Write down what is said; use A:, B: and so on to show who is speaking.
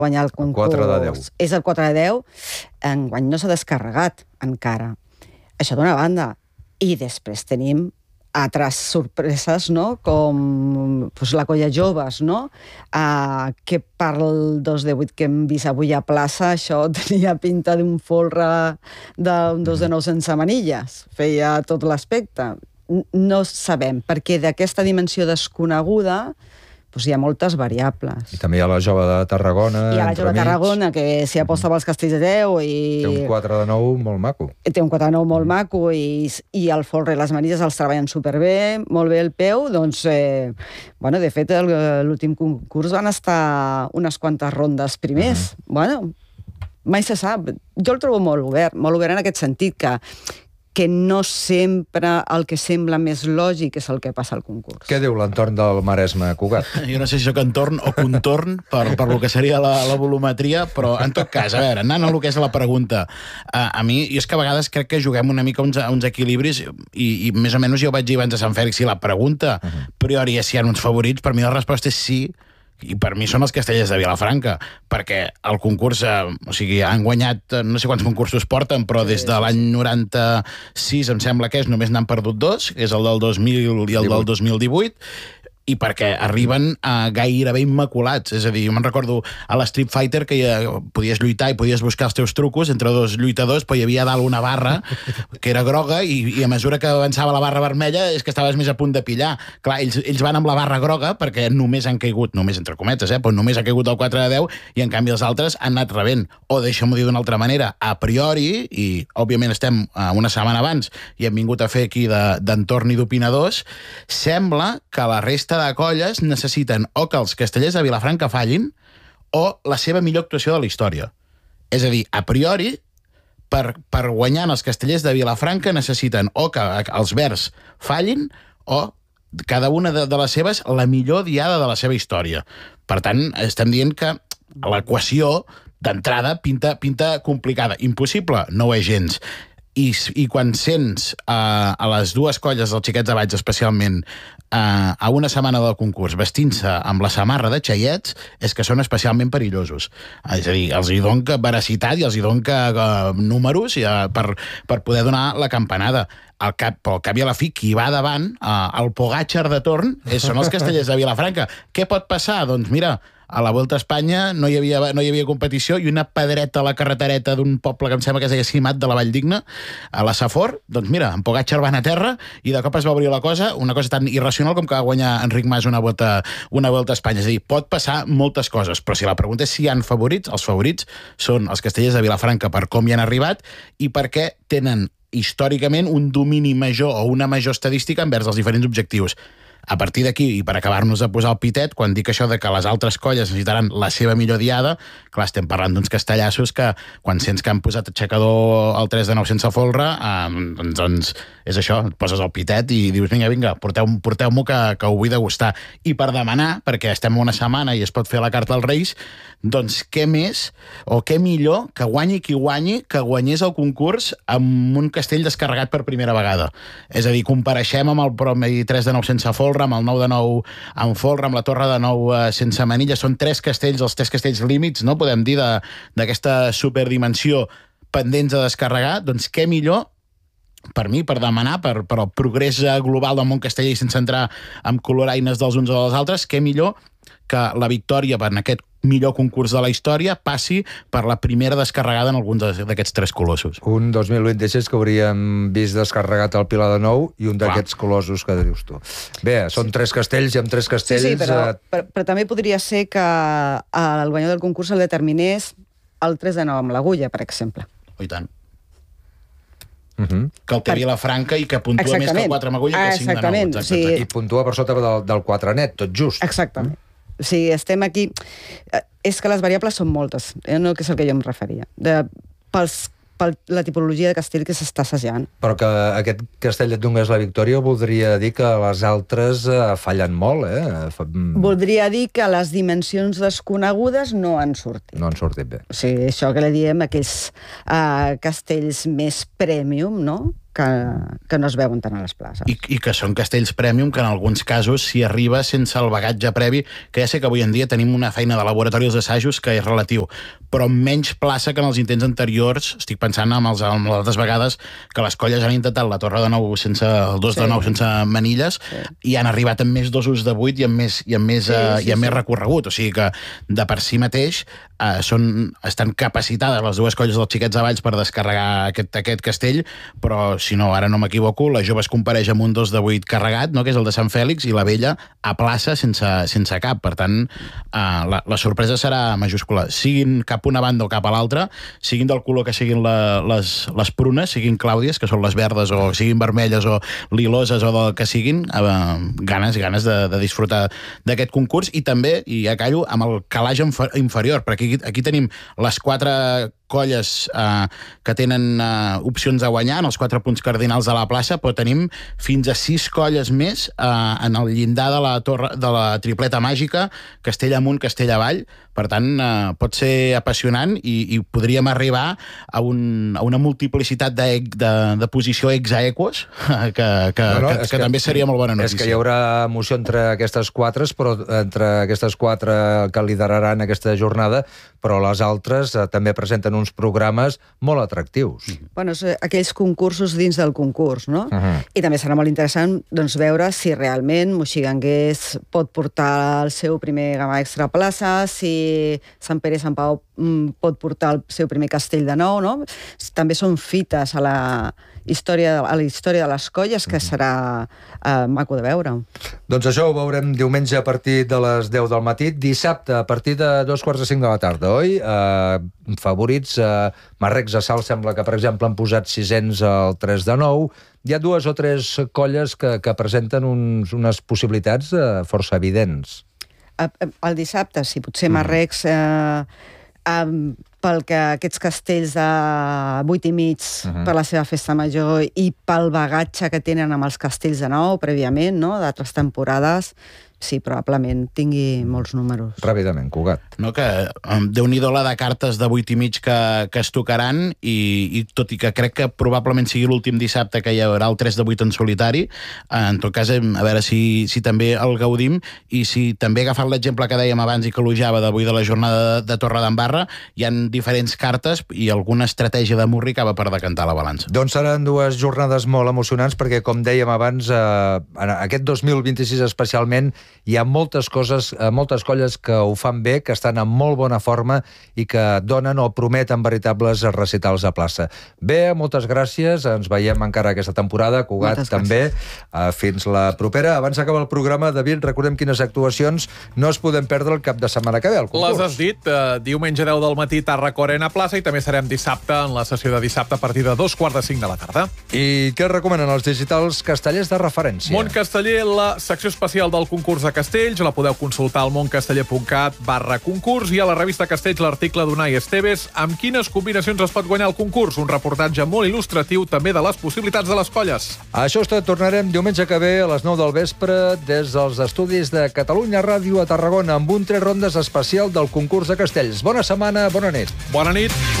A: guanyar el concurs.
B: 4 de 10.
A: És el 4 de 10. Enguany no s'ha descarregat encara. Això d'una banda. I després tenim altres sorpreses, no? Com la Colla Joves, no? Que per el 2 de 8 que hem vist avui a plaça, això tenia pinta d'un folre d'un 2 de 9 sense manilles. Feia tot l'aspecte. No sabem, perquè d'aquesta dimensió desconeguda hi ha moltes variables.
B: I també hi ha la Jove de Tarragona.
A: Hi ha la Jove de Tarragona, que s'hi aposta pels Castells de 10 i...
B: Té un 4 de 9 molt maco.
A: Té un 4 de 9 molt maco i el folre i les manilles els treballen superbé, molt bé el peu, doncs, de fet, l'últim concurs van estar unes quantes rondes primers. Mai se sap. Jo el trobo molt obert en aquest sentit, que no sempre el que sembla més lògic és el que passa al concurs.
B: Què diu l'entorn del Maresme, Cugat?
C: Jo no sé si soc entorn o contorn per el que seria la volumetria, però en tot cas, a veure, anant a el que és la pregunta, a mi, jo és que a vegades crec que juguem una mica uns equilibris i més o menys jo vaig dir abans a Sant Fèlix, si la pregunta a priori és si hi ha uns favorits, per mi la resposta és sí, i per mi són els Castellers de Vilafranca, perquè el concurs, han guanyat, no sé quants concursos porten, però des de l'any 96, em sembla que només n'han perdut 2, que és el del 2000 i el del 2018, i perquè arriben gairebé immaculats. És a dir, jo me'n recordo a l'Street Fighter que podies lluitar i podies buscar els teus trucos entre dos lluitadors, però hi havia dalt una barra que era groga i a mesura que avançava la barra vermella és que estaves més a punt de pillar. Clar, ells van amb la barra groga perquè només han caigut, només entre cometes, però només ha caigut el 4 de 10 i en canvi els altres han anat rebent. O deixa'm-ho dir d'una altra manera, a priori, i òbviament estem una setmana abans i hem vingut a fer aquí d'entorn i d'opinadors, sembla que la resta de colles necessiten o que els Castellers de Vilafranca fallin o la seva millor actuació de la història. És a dir, a priori, per guanyar els Castellers de Vilafranca necessiten o que els verds fallin o cada una de les seves la millor diada de la seva història. Per tant, estem dient que l'equació d'entrada pinta complicada. Impossible? No ho és gens. I quan sents a les dues colles dels xiquets de Valls especialment a una setmana del concurs vestint-se amb la samarra de xaiets és que són especialment perillosos. És a dir, els hi donen veracitat i els hi donen números per poder donar la campanada. Pel cap i a la fi, qui va davant, el Pogačar de torn, són els Castellers de Vilafranca. Què pot passar? Doncs mira, a la Volta a Espanya no hi havia competició i una pedreta a la carretereta d'un poble que em sembla que es deia Simat de la Valldigna, a la Safor, doncs mira, en Pogačar va anar a terra i de cop es va obrir la cosa, una cosa tan irracional com que va guanyar Enric Mas una volta a Espanya. És a dir, pot passar moltes coses, però si la pregunta és si hi ha favorits, els favorits són els Castellers de Vilafranca per com hi han arribat i perquè tenen històricament un domini major o una major estadística envers els diferents objectius. A partir d'aquí, i per acabar-nos de posar el pitet, quan dic això de que les altres colles necessitaran la seva millor diada, clar, estem parlant d'uns castellassos que, quan sents que han posat aixecador el 3 de 9 sense folre, doncs és això, et poses el pitet i dius, vinga, porteu-m'ho que ho vull degustar. I per demanar, perquè estem una setmana i es pot fer la carta als Reis, doncs què més o què millor que guanyi qui guanyi que guanyés el concurs amb un castell descarregat per primera vegada. És a dir, compareixem amb el promedi 3 de 9 sense folre, amb el 9 de 9 amb folre, amb la torre de 9 sense manilla. Són 3 castells, els 3 castells límits, no? Podem dir, d'aquesta superdimensió pendents de descarregar. Doncs què millor per mi, per demanar, per el progrés global del món casteller i sense entrar en coloraines dels uns o dels altres, què millor que la victòria per aquest millor concurs de la història passi per la primera descarregada en alguns d'aquests 3 colossos.
B: Un 2026 que hauríem vist descarregat al Pilar de Nou i un d'aquests colossos que dius tu. Bé, són 3 castells i amb 3 castells...
A: Sí, però també podria ser que el guanyador del concurs el determinés el 3 de 9 amb l'agulla, per exemple.
C: Oh, i tant. Que el té Vilafranca i que puntua més que el 4 amb agulla que 5 de 9.
A: Sí.
B: I puntua per sota del 4 net, tot just.
A: Exactament. O sigui, estem aquí... És que les variables són moltes, no que és el que jo em referia. Per la tipologia de castell que s'està assajant.
B: Però que aquest castell et donés la victòria voldria dir que les altres fallen molt,
A: Voldria dir que les dimensions desconegudes no han sortit.
B: No han sortit bé.
A: O sigui, això que li diem aquells castells més premium, no? que no es veuen tant a les places.
C: I que són castells premium, que en alguns casos s'hi arriba sense el bagatge previ, que ja sé que avui en dia tenim una feina de laboratori dels assajos que és relatiu, però menys plaça que en els intents anteriors. Estic pensant en les altres vegades que les colles han intentat la Torre de Nou sense el 2 de 9 sense manilles, i han arribat amb més dosos de 8 i amb més recorregut. O sigui que de per si mateix estan capacitades les dues colles dels Xiquets de Valls per descarregar aquest castell, però si no, ara no m'equivoco, la Jove es compareix amb un 2 de 8 carregat, no?, que és el de Sant Fèlix, i la Vella a plaça sense cap. Per tant, la sorpresa serà majúscula. Siguin cap una banda o cap a l'altra, siguin del color que siguin les prunes, siguin clàudies, que són les verdes, o siguin vermelles o liloses, o del que siguin, ganes de disfrutar d'aquest concurs, i també, i ja callo, amb el calaix inferior, perquè aquí tenim les 4 colles que tenen opcions de guanyar en els 4 punts cardinals de la plaça, però tenim fins a 6 colles més en el llindar de la tripleta màgica, Castell amunt, Castell avall. Per tant, pot ser apassionant, i podríem arribar a una multiplicitat de posició ex-aequos que també seria molt bona notícia.
B: És que hi haurà emoció entre aquestes 4, però entre aquestes 4 que lideraran aquesta jornada, però les altres també presenten uns programes molt atractius.
A: Bueno, aquells concursos dins del concurs, no? I també serà molt interessant veure si realment Moixiganguers pot portar el seu primer gamma extra a plaça, si Sant Pere i Sant Pau pot portar el seu primer castell de nou, no? També són fites a la història de les colles, que serà maco de veure.
B: Doncs això ho veurem diumenge a partir de les 10 del matí, dissabte a partir de 2:45 de la tarda, oi? Favorits, Marrecs a Salt sembla que, per exemple, han posat 600 al 3 de 9. Hi ha 2 o 3 colles que presenten unes possibilitats força evidents.
A: El dissabte, sí, potser Marrecs, pel que aquests castells de 8 i mig per la seva festa major i pel bagatge que tenen amb els castells de nou prèviament, no?, d'altres temporades, sí, probablement tingui molts números.
B: Ràpidament, Cugat.
C: No, que Déu-n'hi-do la de cartes de 8 i mig que es tocaran, i tot i que crec que probablement sigui l'últim dissabte que hi haurà el 3 de 8 en solitari, en tot cas, a veure si també el gaudim, i si també, agafant l'exemple que dèiem abans i que elogiava d'avui de la jornada de Torredembarra, hi ha diferents cartes i alguna estratègia de Murri acaba per decantar la balança.
B: Doncs seran 2 jornades molt emocionants, perquè, com dèiem abans, aquest 2026 especialment, hi ha moltes colles que ho fan bé, que estan en molt bona forma i que donen o prometen veritables recitals a plaça. Bé, moltes gràcies, ens veiem encara aquesta temporada, Cugat també, fins la propera. Abans d'acabar el programa, David, recordem quines actuacions no es poden perdre el cap de setmana que ve, el concurs.
D: Les has dit, diumenge 10 del matí, Tàrraco Arena Plaça, i també serem dissabte, en la sessió de dissabte, a partir de 2:45 de la tarda.
B: I què recomanen els digitals castellers de referència?
D: Món Casteller, la secció especial del concurs de castells, la podeu consultar al moncasteller.cat/concurs, i a la revista Castells l'article d'Unai Esteves amb quines combinacions es pot guanyar el concurs, un reportatge molt il·lustratiu també de les possibilitats de les colles.
B: Això és tot, tornarem diumenge que ve a les 9 del vespre des dels estudis de Catalunya Ràdio a Tarragona amb un 3 rondes especial del concurs de castells. Bona setmana, bona nit.
D: Bona nit.